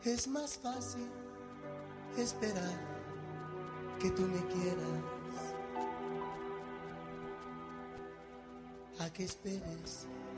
Es más fácil esperar que tú me quieras a que esperes